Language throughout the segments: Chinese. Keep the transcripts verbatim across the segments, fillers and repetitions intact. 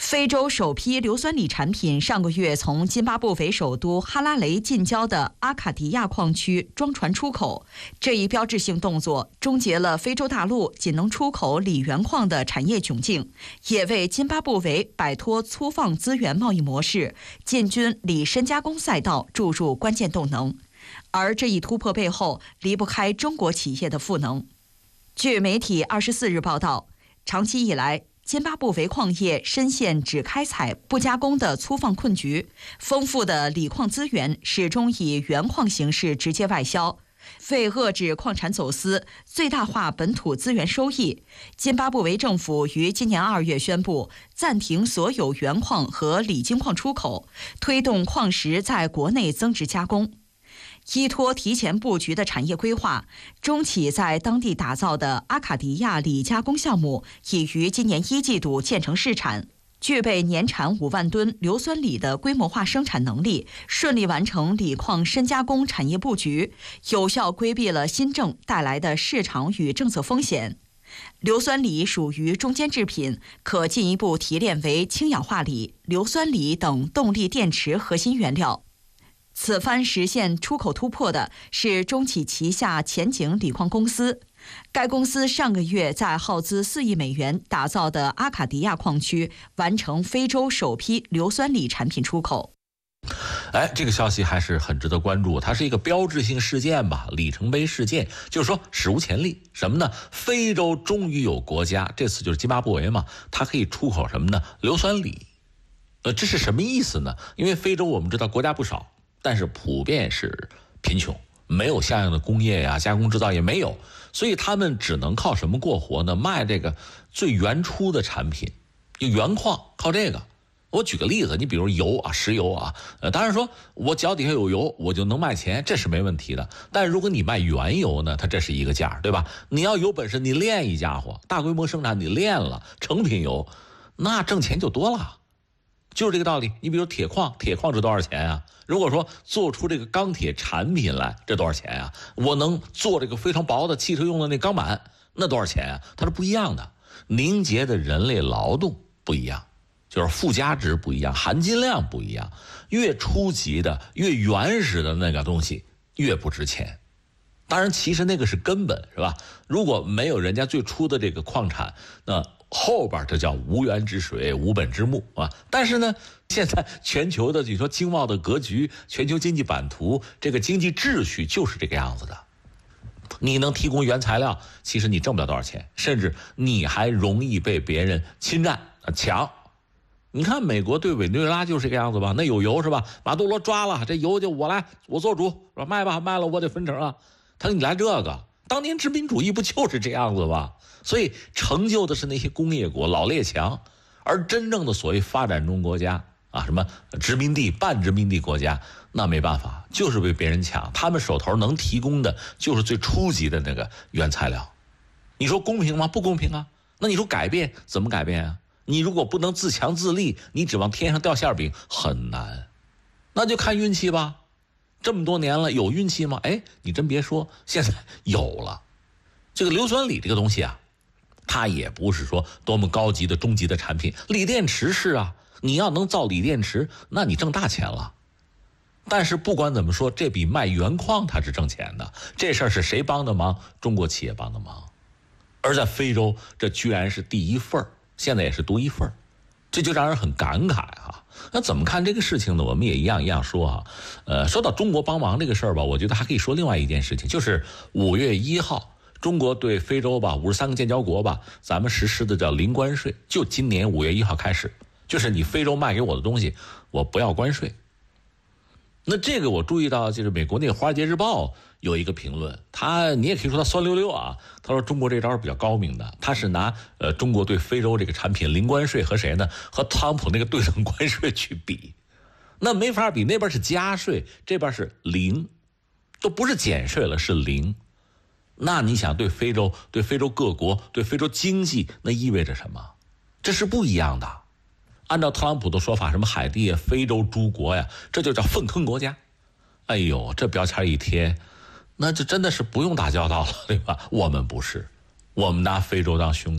非洲首批硫酸锂产品上个月从津巴布韦首都哈拉雷近郊的阿卡迪亚矿区装船出口，这一标志性动作终结了非洲大陆仅能出口锂原矿的产业窘境，也为津巴布韦摆脱粗放资源贸易模式、进军锂深加工赛道注入关键动能。而这一突破背后离不开中国企业的赋能。据媒体二十四日报道，长期以来，津巴布韦矿业深陷只开采不加工的粗放困局，丰富的锂矿资源始终以原矿形式直接外销。为遏制矿产走私，最大化本土资源收益，津巴布韦政府于今年二月宣布暂停所有原矿和锂金矿出口，推动矿石在国内增值加工。依托提前布局的产业规划，中企在当地打造的阿卡迪亚锂加工项目已于今年一季度建成试产，具备年产五万吨硫酸锂的规模化生产能力，顺利完成锂矿深加工产业布局，有效规避了新政带来的市场与政策风险。硫酸锂属于中间制品，可进一步提炼为氢氧化锂、硫酸锂等动力电池核心原料。此番实现出口突破的是中企旗下前景锂矿公司，该公司上个月在耗资四亿美元打造的阿卡迪亚矿区完成非洲首批硫酸锂产品出口。 哎，这个消息还是很值得关注，它是一个标志性事件吧，里程碑事件，就是说史无前例。什么呢？非洲终于有国家，这次就是津巴布韦嘛，它可以出口什么呢？硫酸锂。呃，这是什么意思呢？因为非洲我们知道国家不少，但是普遍是贫穷，没有像样的工业呀、加工制造也没有，所以他们只能靠什么过活呢？卖这个最原初的产品，就原矿，靠这个。我举个例子，你比如油啊，石油啊，呃，当然说我脚底下有油，我就能卖钱，这是没问题的。但是如果你卖原油呢，它这是一个价，对吧？你要有本事，你炼一家伙，大规模生产，你炼了成品油，那挣钱就多了。就是这个道理。你比如铁矿，铁矿值多少钱啊？如果说做出这个钢铁产品来，这多少钱啊？我能做这个非常薄的汽车用的那钢板，那多少钱啊？它是不一样的。凝结的人类劳动不一样，就是附加值不一样，含金量不一样。越初级的、越原始的那个东西越不值钱。当然，其实那个是根本，是吧？如果没有人家最初的这个矿产，那后边这叫无源之水，无本之木啊。但是呢，现在全球的你说经贸的格局，全球经济版图，这个经济秩序就是这个样子的。你能提供原材料，其实你挣不了多少钱，甚至你还容易被别人侵占抢。你看美国对委内瑞拉就是这个样子吧？那有油是吧？马杜罗抓了，这油就我来，我做主，说卖吧，卖了我得分成啊。他说你来这个，当年殖民主义不就是这样子吧？所以成就的是那些工业国老列强，而真正的所谓发展中国家啊，什么殖民地、半殖民地国家，那没办法，就是被别人抢，他们手头能提供的就是最初级的那个原材料。你说公平吗？不公平啊。那你说改变怎么改变啊？你如果不能自强自立，你指望天上掉馅饼很难，那就看运气吧。这么多年了，有运气吗？哎，你真别说，现在有了。这个硫酸锂这个东西啊，它也不是说多么高级的中级的产品，锂电池是啊，你要能造锂电池，那你挣大钱了。但是不管怎么说，这比卖原矿它是挣钱的。这事儿是谁帮的忙？中国企业帮的忙。而在非洲，这居然是第一份，现在也是独一份，这就让人很感慨啊。那怎么看这个事情呢？我们也一样一样说啊。呃，说到中国帮忙这个事儿吧，我觉得还可以说另外一件事情，就是五月一号，中国对非洲吧五十三个建交国吧，咱们实施的叫零关税，就今年五月一号开始，就是你非洲卖给我的东西，我不要关税。那这个我注意到，就是美国那个《华尔街日报》有一个评论，他你也可以说他酸溜溜啊。他说中国这招是比较高明的，他是拿呃中国对非洲这个产品零关税和谁呢？和特朗普那个对等关税去比，那没法比，那边是加税，这边是零，都不是减税了，是零。那你想对非洲、对非洲各国、对非洲经济，那意味着什么？这是不一样的。按照特朗普的说法，什么海地啊、非洲诸国呀，这就叫粪坑国家。哎呦，这标签一贴，那这真的是不用打交道了，对吧？我们不是，我们拿非洲当兄弟，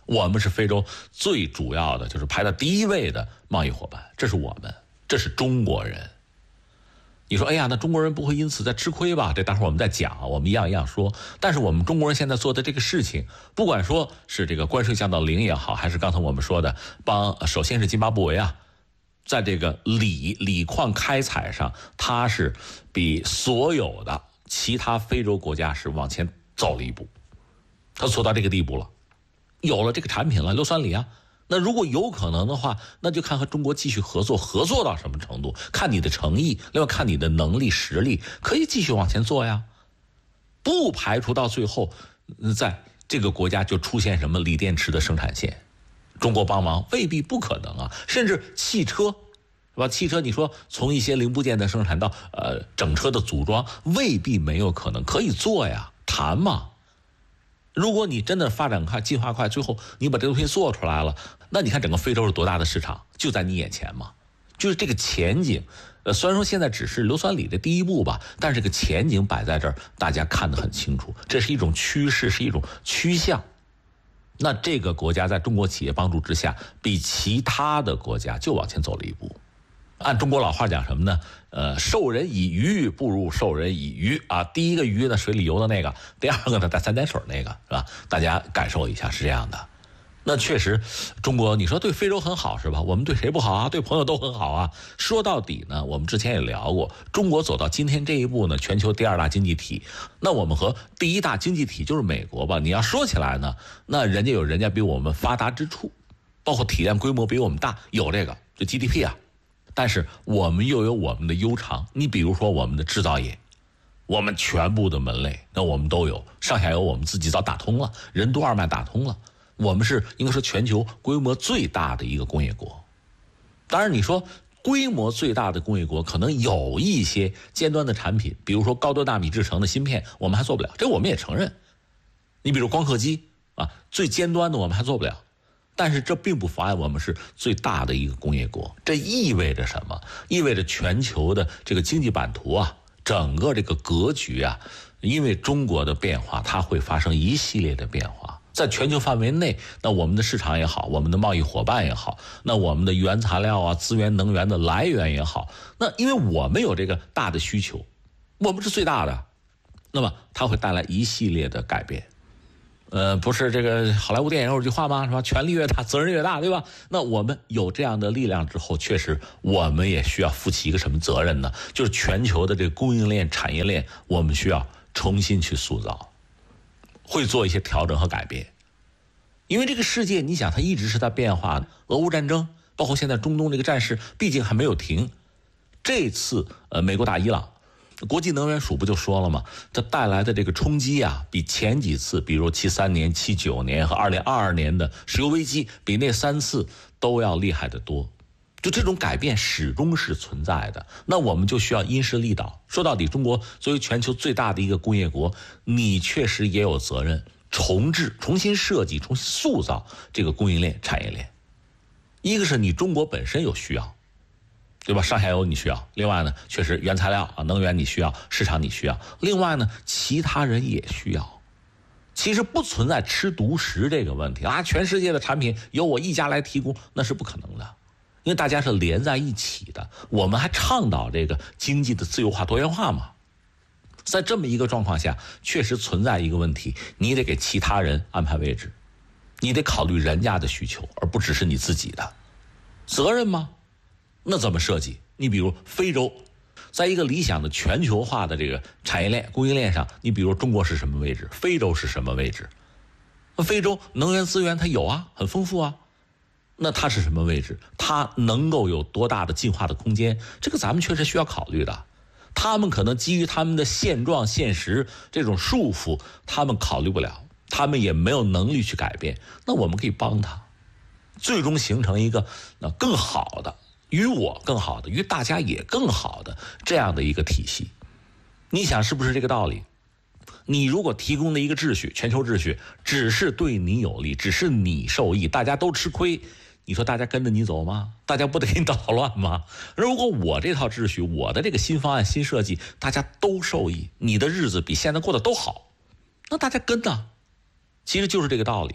我们是非洲最主要的，就是排在第一位的贸易伙伴，这是我们，这是中国人。你说，哎呀，那中国人不会因此在吃亏吧？这待会儿我们再讲，我们一样一样说。但是我们中国人现在做的这个事情，不管说是这个关税降到零也好，还是刚才我们说的帮，首先是津巴布韦啊，在这个锂锂矿开采上，它是比所有的其他非洲国家是往前走了一步，它做到这个地步了，有了这个产品了，硫酸锂啊。那如果有可能的话，那就看和中国继续合作，合作到什么程度，看你的诚意，另外看你的能力实力，可以继续往前做呀。不排除到最后，在这个国家就出现什么锂电池的生产线，中国帮忙未必不可能啊。甚至汽车，是吧？汽车你说从一些零部件的生产到呃整车的组装，未必没有可能，可以做呀，谈嘛。如果你真的发展快、进化快，最后你把这东西做出来了，那你看整个非洲是多大的市场，就在你眼前嘛。就是这个前景，呃，虽然说现在只是硫酸锂的第一步吧，但是这个前景摆在这儿，大家看得很清楚，这是一种趋势，是一种趋向。那这个国家在中国企业帮助之下，比其他的国家就往前走了一步。按中国老话讲什么呢？呃，授人以鱼不如授人以渔啊。第一个鱼呢，水里游的那个；第二个呢，带三点水那个，是吧？大家感受一下，是这样的。那确实，中国你说对非洲很好是吧？我们对谁不好啊？对朋友都很好啊。说到底呢，我们之前也聊过，中国走到今天这一步呢，全球第二大经济体，那我们和第一大经济体就是美国吧？你要说起来呢，那人家有人家比我们发达之处，包括体量规模比我们大，有这个就 G D P 啊。但是我们又有我们的悠长，你比如说我们的制造业，我们全部的门类，那我们都有，上下游我们自己早打通了，任督二脉打通了，我们是应该说全球规模最大的一个工业国。当然你说规模最大的工业国，可能有一些尖端的产品，比如说高端纳米制成的芯片，我们还做不了，这我们也承认。你比如光刻机啊，最尖端的我们还做不了。但是这并不妨碍我们是最大的一个工业国，这意味着什么？意味着全球的这个经济版图啊，整个这个格局啊，因为中国的变化，它会发生一系列的变化。在全球范围内，那我们的市场也好，我们的贸易伙伴也好，那我们的原材料啊、资源能源的来源也好，那因为我们有这个大的需求，我们是最大的，那么它会带来一系列的改变。呃，不是这个好莱坞电影有句话吗？是吧？权力越大，责任越大，对吧？那我们有这样的力量之后，确实我们也需要负起一个什么责任呢？就是全球的这个供应链、产业链，我们需要重新去塑造，会做一些调整和改变。因为这个世界，你想它一直是在变化的，俄乌战争，包括现在中东这个战事，毕竟还没有停。这次呃，美国打伊朗。国际能源署不就说了吗？这带来的这个冲击啊，比前几次，比如七三年、七九年和二零二二年的石油危机，比那三次都要厉害得多。就这种改变始终是存在的，那我们就需要因势利导。说到底，中国作为全球最大的一个工业国，你确实也有责任重置、重新设计、重新塑造这个供应链、产业链。一个是你中国本身有需要。对吧？上下游你需要，另外呢，确实原材料啊、能源你需要，市场你需要，另外呢，其他人也需要。其实不存在吃独食这个问题啊，全世界的产品由我一家来提供，那是不可能的，因为大家是连在一起的。我们还倡导这个经济的自由化、多元化嘛。在这么一个状况下，确实存在一个问题，你得给其他人安排位置，你得考虑人家的需求，而不只是你自己的责任吗？那怎么设计？你比如非洲，在一个理想的全球化的这个产业链、供应链上，你比如中国是什么位置，非洲是什么位置？那非洲能源资源它有啊，很丰富啊，那它是什么位置？它能够有多大的进化的空间？这个咱们确实需要考虑的。他们可能基于他们的现状、现实这种束缚，他们考虑不了，他们也没有能力去改变。那我们可以帮他，最终形成一个那更好的。与我更好的，与大家也更好的这样的一个体系，你想是不是这个道理？你如果提供的一个秩序，全球秩序，只是对你有利，只是你受益，大家都吃亏，你说大家跟着你走吗？大家不得给你捣乱吗？如果我这套秩序，我的这个新方案、新设计，大家都受益，你的日子比现在过得都好，那大家跟呢？其实就是这个道理。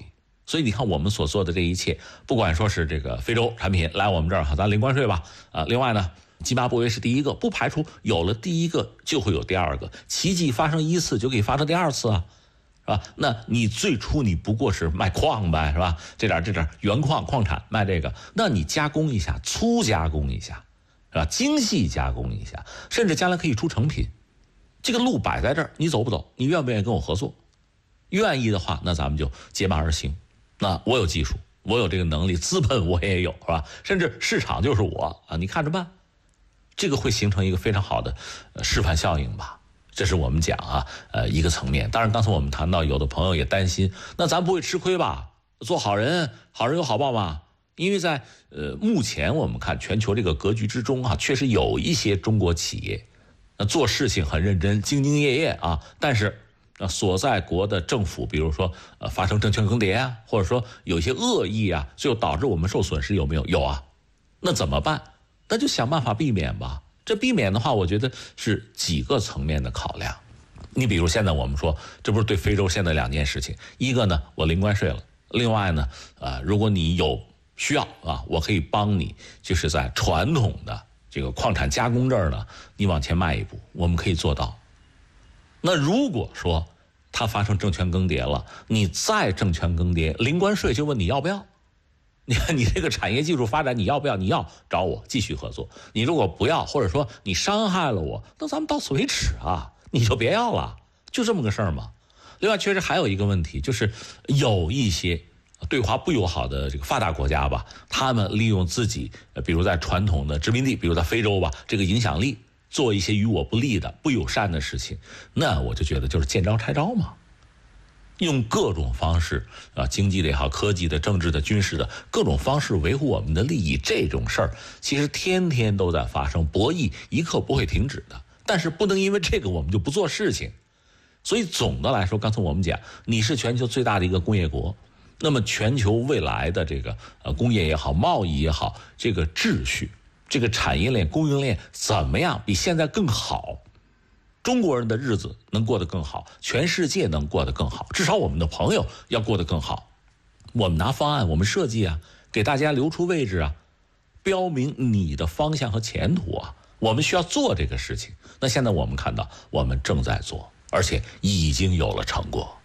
所以你看我们所做的这一切，不管说是这个非洲产品来我们这儿哈，咱零关税吧。啊，另外呢，津巴布韦是第一个，不排除有了第一个就会有第二个，奇迹发生一次就可以发生第二次啊。是吧？那你最初你不过是卖矿呗，是吧？这点这点原矿矿产卖这个，那你加工一下，粗加工一下，是吧？精细加工一下，甚至将来可以出成品。这个路摆在这儿，你走不走？你愿不愿意跟我合作？愿意的话，那咱们就结伴而行。那我有技术，我有这个能力，资本我也有，是吧？甚至市场就是我啊，你看着办。这个会形成一个非常好的呃示范效应吧。这是我们讲啊，呃，一个层面。当然，刚才我们谈到，有的朋友也担心，那咱不会吃亏吧？做好人，好人有好报嘛。因为在呃目前我们看全球这个格局之中啊，确实有一些中国企业，那做事情很认真，兢兢业业啊，但是呃所在国的政府，比如说呃发生政权更迭啊，或者说有一些恶意啊，最后导致我们受损失，有没有？有啊。那怎么办？那就想办法避免吧。这避免的话，我觉得是几个层面的考量。你比如现在我们说，这不是对非洲现在两件事情，一个呢我零关税了，另外呢，呃，如果你有需要啊，我可以帮你，就是在传统的这个矿产加工这儿呢，你往前迈一步，我们可以做到。那如果说它发生政权更迭了，你再政权更迭，零关税就问你要不要。你看，你这个产业技术发展，你要不要？你要找我继续合作。你如果不要，或者说你伤害了我，那咱们到此为止啊，你就别要了，就这么个事儿嘛。另外，确实还有一个问题，就是有一些对华不友好的这个发达国家吧，他们利用自己，比如在传统的殖民地，比如在非洲吧，这个影响力，做一些与我不利的、不友善的事情，那我就觉得就是见招拆招嘛。用各种方式啊，经济的也好，科技的、政治的、军事的各种方式维护我们的利益，这种事儿其实天天都在发生，博弈一刻不会停止的。但是不能因为这个我们就不做事情。所以总的来说，刚才我们讲，你是全球最大的一个工业国，那么全球未来的这个呃工业也好，贸易也好，这个秩序，这个产业链、供应链怎么样比现在更好？中国人的日子能过得更好，全世界能过得更好，至少我们的朋友要过得更好。我们拿方案，我们设计啊，给大家留出位置啊，标明你的方向和前途啊，我们需要做这个事情。那现在我们看到，我们正在做，而且已经有了成果。